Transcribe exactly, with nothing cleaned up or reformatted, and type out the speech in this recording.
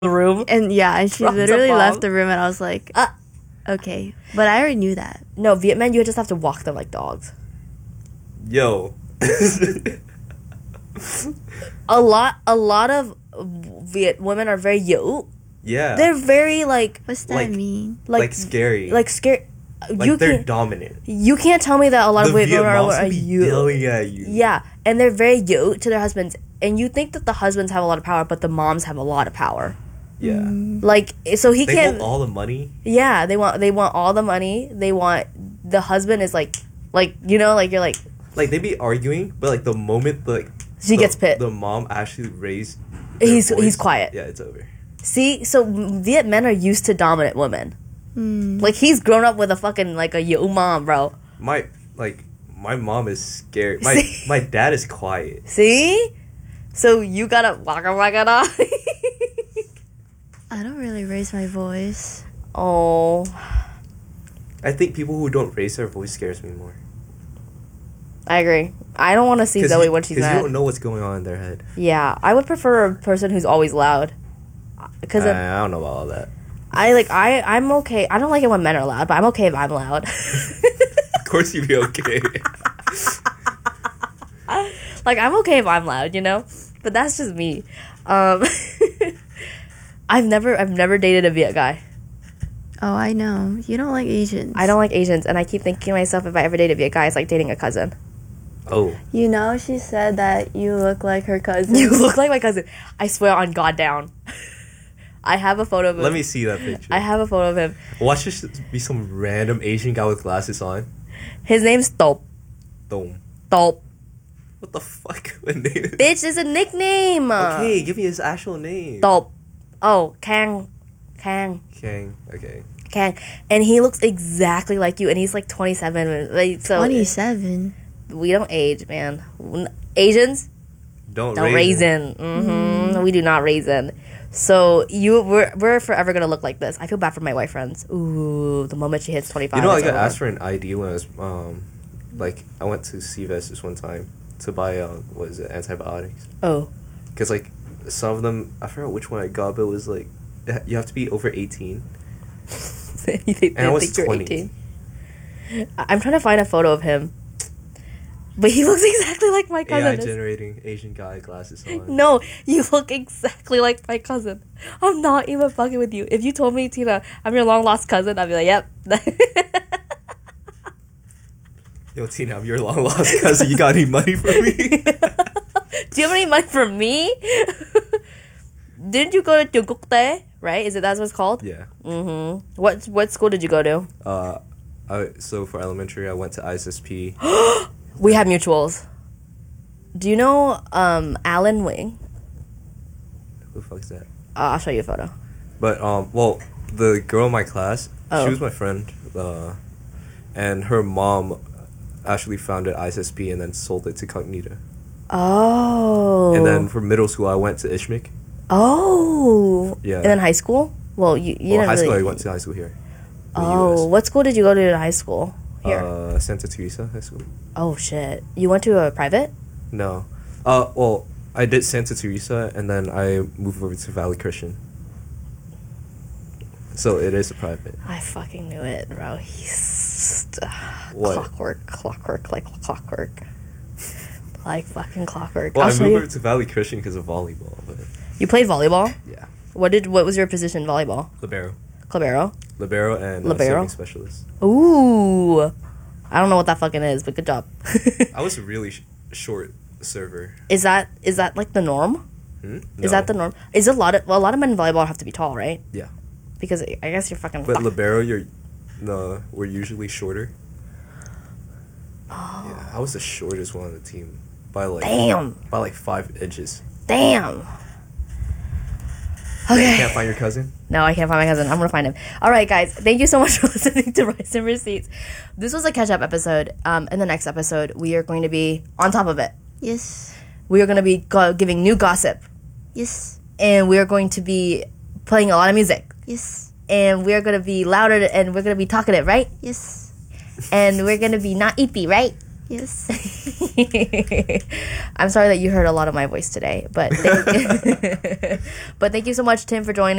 the room. And yeah, and she Drops a literally bomb. left the room, and I was like, Uh, okay. But I already knew that. no, Vietnam, you just have to walk them like dogs. Yo. A lot, a lot of Viet women are very yo. Yeah. They're very like, What's that Like- mean? like, like, scary. like scared. Like you they're can't, dominant. you can't tell me that a lot The of Viet women are, Vietnamese are will be yo. yelling at you. Yeah, and they're very yo to their husbands, and you think that the husbands have a lot of power, but the moms have a lot of power. Yeah. Like, so he They can't. want all the money. Yeah, they want they want all the money. They want the husband is like, like you know, like you're like Like they be arguing, but like the moment like she the, gets pit. the mom actually raised. their He's voice, he's quiet. Yeah, it's over. See, so Viet men are used to dominant women. Mm. Like he's grown up with a fucking like a yo mom, bro. My like my mom is scared. My See? my dad is quiet. See, so you gotta waka waka da. I don't really raise my voice. Oh, I think people who don't raise their voice scares me more. I agree. I don't want to see Zoe you, when she's Because you mad. don't know what's going on in their head. Yeah, I would prefer a person who's always loud. Because I, I don't know about all that. I like I I'm okay. I don't like it when men are loud, but I'm okay if I'm loud. Of course you'd be okay. Like I'm okay if I'm loud, you know. But that's just me. Um, I've never I've never dated a Viet guy. Oh, I know. You don't like Asians. I don't like Asians, and I keep thinking to myself, if I ever date a Viet guy, it's like dating a cousin. Oh. You know, she said that you look like her cousin. You look like my cousin. I swear on God down. I have a photo of him. Let me see that picture. I have a photo of him. Watch this be some random Asian guy with glasses on. His name's Top. Dome. Top. What the fuck? What name is- Bitch is a nickname. Okay, give me his actual name. Top. Oh, Kang. Kang. Kang. Okay. Kang. And he looks exactly like you, and he's like twenty-seven. Like, so twenty-seven. we don't age, man. Asians Don't, don't raisin. Mm-hmm. We do not raisin. So you, we're we're forever gonna look like this. I feel bad for my white friends. Ooh, the moment she hits twenty-five. You know, I it's got over. asked for an I D when I was, um, like, I went to C V S this one time to buy, uh, what is it, antibiotics. Oh, Because, like, some of them, I forgot which one I got, but it was, like, you have to be over eighteen. they, they, And I was think you're twenty. eighteen. I- I'm trying to find a photo of him, but he looks exactly like my A I cousin. generating Asian guy glasses on. No, you look exactly like my cousin. I'm not even fucking with you. If you told me, Tina, I'm your long lost cousin, I'd be like, yep. Yo, Tina, I'm your long lost cousin. You got any money for me? Do you have any money for me? Didn't you go to Tugukte? Right? Is it that's what it's called? Yeah. Mm-hmm. What what school did you go to? Uh, I, so for elementary, I went to I S S P. We have mutuals. Do you know um Alan Wing? Who the fuck is that? Uh, I'll show you a photo. But um, well, the girl in my class, Oh. she was my friend, uh, and her mom actually founded I S S P and then sold it to Cognita. Oh. And then for middle school, I went to Ishmik. Oh. Yeah. And then high school? Well, you, you Well, didn't high school, really... I went to high school here. in the Oh, U S. what school did you go to in high school? Here. Uh, Santa Teresa High School. Oh, shit. You went to a private? No. Uh, well, I did Santa Teresa, and then I moved over to Valley Christian. So it is a private. I fucking knew it, bro. He's... Uh, What? Clockwork. Clockwork. Like clockwork. Like fucking clockwork. Well, I'll I show moved you. over to Valley Christian because of volleyball, but You played volleyball? yeah. What did? What was your position in volleyball? Libero. Clibero? Libero and Libero? Uh, serving specialist. Ooh. I don't know what that fucking is, but good job. I was a really sh- short server. Is that is that like the norm? Hmm? Is No. that the norm? Is a lot of well, a lot of men in volleyball have to be tall, right? Yeah. Because I guess you're fucking. But fuck- libero, you're no, we're usually shorter. Oh. Yeah, I was the shortest one on the team by like Damn. by like five inches. Damn. You Okay. can't find your cousin. No, I can't find my cousin. I'm gonna find him. All right, guys. Thank you so much for listening to Rice and Receipts. This was a catch-up episode. Um, in the next episode, we are going to be on top of it. Yes. We are going to be go- giving new gossip, Yes. and we are going to be playing a lot of music, Yes. and we are going to be louder, and we're going to be talkative, right? Yes. And we're going to be not eepy, right? Yes. I'm sorry that you heard a lot of my voice today, but thank but thank you so much, Tim, for joining.